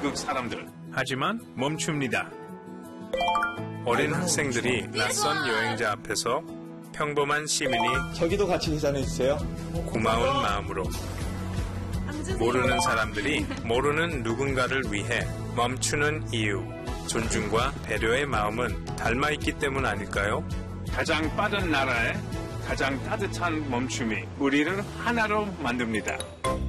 미국 사람들. 하지만 멈춥니다. 어린 학생들이 낯선 여행자 앞에서 평범한 시민이 저기도 같이 계산해주세요. 고마운 마음으로 모르는 사람들이 모르는 누군가를 위해 멈추는 이유, 존중과 배려의 마음은 닮아있기 때문 아닐까요? 가장 빠른 나라에 가장 따뜻한 멈춤이 우리를 하나로 만듭니다.